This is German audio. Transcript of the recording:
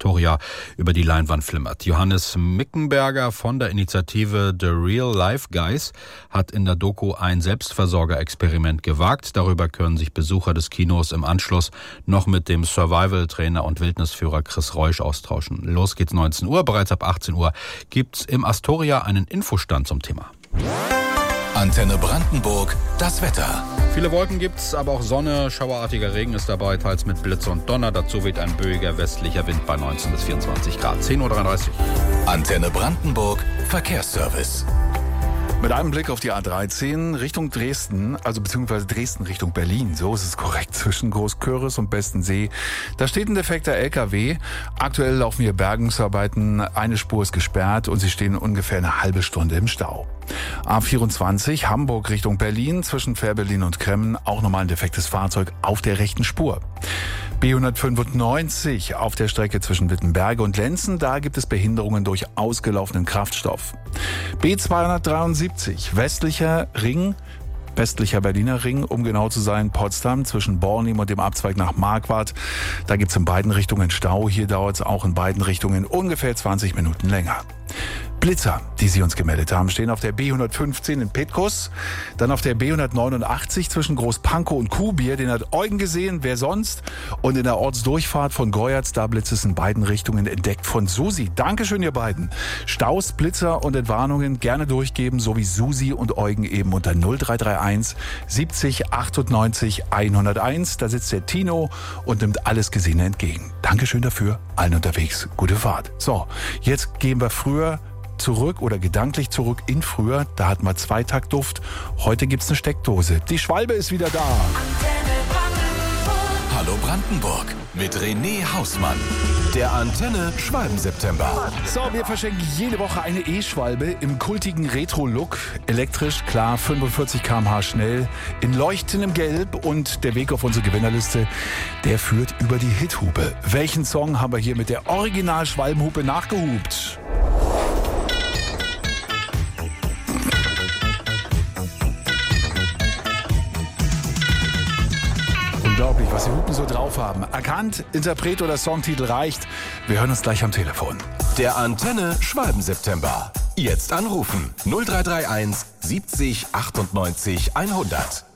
Astoria über die Leinwand flimmert. Johannes Mickenberger von der Initiative The Real Life Guys hat in der Doku ein Selbstversorgerexperiment gewagt. Darüber können sich Besucher des Kinos im Anschluss noch mit dem Survival-Trainer und Wildnisführer Chris Reusch austauschen. Los geht's 19 Uhr. Bereits ab 18 Uhr gibt's im Astoria einen Infostand zum Thema. Antenne Brandenburg, das Wetter. Viele Wolken gibt's, aber auch Sonne. Schauerartiger Regen ist dabei, teils mit Blitz und Donner. Dazu weht ein böiger westlicher Wind bei 19 bis 24 Grad. 10.33 Uhr. Antenne Brandenburg, Verkehrsservice. Mit einem Blick auf die A13 Richtung Dresden, also beziehungsweise Dresden Richtung Berlin, so ist es korrekt, zwischen Großköris und Bestensee. Da steht ein defekter LKW. Aktuell laufen hier Bergungsarbeiten. Eine Spur ist gesperrt und sie stehen ungefähr eine halbe Stunde im Stau. A24 Hamburg Richtung Berlin, zwischen Fährberlin und Kremmen, auch nochmal ein defektes Fahrzeug auf der rechten Spur. B195 auf der Strecke zwischen Wittenberge und Lenzen, da gibt es Behinderungen durch ausgelaufenen Kraftstoff. B273 westlicher Berliner Ring, um genau zu sein, Potsdam, zwischen Bornim und dem Abzweig nach Marquardt. Da gibt's in beiden Richtungen Stau. Hier dauert es auch in beiden Richtungen ungefähr 20 Minuten länger. Blitzer, die Sie uns gemeldet haben, stehen auf der B115 in Petkus, dann auf der B189 zwischen Großpankow und Kuhbier, den hat Eugen gesehen, wer sonst? Und in der Ortsdurchfahrt von Goyatz, da Blitz es in beiden Richtungen, entdeckt von Susi. Dankeschön, ihr beiden. Staus, Blitzer und Entwarnungen gerne durchgeben, so wie Susi und Eugen eben unter 0331 70 98 101. Da sitzt der Tino und nimmt alles Gesehene entgegen. Dankeschön dafür, allen unterwegs, gute Fahrt. So, jetzt gehen wir früher zurück oder gedanklich zurück in früher. Da hatten wir Zweitaktduft. Heute gibt's eine Steckdose. Die Schwalbe ist wieder da. Hallo Brandenburg mit René Hausmann. Der Antenne Schwalben-September. So, wir verschenken jede Woche eine E-Schwalbe im kultigen Retro-Look. Elektrisch, klar, 45 km/h schnell, in leuchtendem Gelb. Und der Weg auf unsere Gewinnerliste, der führt über die Hithupe. Welchen Song haben wir hier mit der Original-Schwalbenhupe nachgehupt? Unglaublich, was die Hupen so drauf haben. Erkannt, Interpret oder Songtitel reicht. Wir hören uns gleich am Telefon. Der Antenne Schwalben-September. Jetzt anrufen 0331 70 98 100.